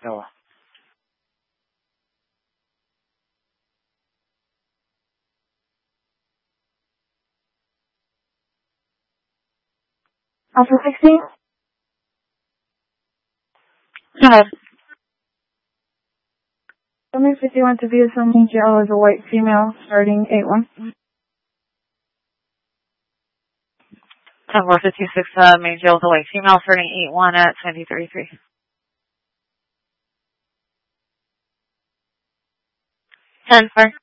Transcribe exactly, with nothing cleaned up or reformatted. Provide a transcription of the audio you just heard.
No. Alpha sixteen? Go ahead. Somebody fifty-one to view something jail as a white female starting eight one. ten four fifty-six, uh, main jail with a white female starting eight one at twenty thirty-three. ten four.